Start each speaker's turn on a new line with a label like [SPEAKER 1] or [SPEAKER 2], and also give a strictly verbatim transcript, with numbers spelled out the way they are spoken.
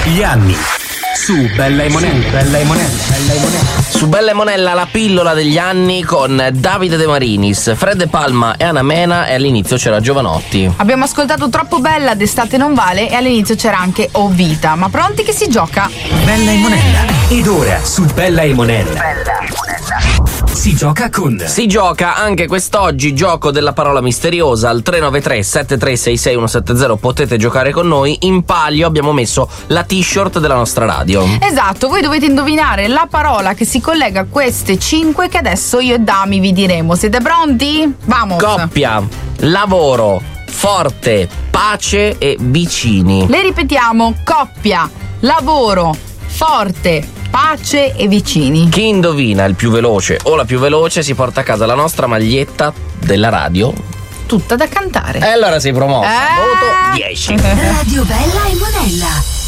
[SPEAKER 1] Gli anni su Bella e Monella. Bella e Monella. Bella e Monella.
[SPEAKER 2] Su Bella e Monella la pillola degli anni con Davide De Marinis, Fred De Palma e Anna Mena, e all'inizio c'era Giovanotti.
[SPEAKER 3] Abbiamo ascoltato Troppo Bella, d'estate non vale, e all'inizio c'era anche O Vita. Ma pronti che si gioca?
[SPEAKER 1] Bella e Monella. Ed ora su Bella e Monella. Bella e Monella. Si gioca con.
[SPEAKER 2] Si gioca anche quest'oggi, gioco della parola misteriosa al tre nove tre sette tre sei sei uno sette zero. Potete giocare con noi. In palio abbiamo messo la t-shirt della nostra radio.
[SPEAKER 3] Esatto, voi dovete indovinare la parola che si collega a queste cinque che adesso io e Dami vi diremo. Siete pronti? Vamos!
[SPEAKER 2] Coppia, lavoro, forte, pace e vicini.
[SPEAKER 3] Le ripetiamo: coppia, lavoro, forte, pace e vicini.
[SPEAKER 2] Chi indovina il più veloce o la più veloce si porta a casa la nostra maglietta della radio.
[SPEAKER 3] Tutta da cantare.
[SPEAKER 2] E allora sei promossa.
[SPEAKER 3] Eh?
[SPEAKER 2] Voto dieci.
[SPEAKER 4] Radio Bella e Monella.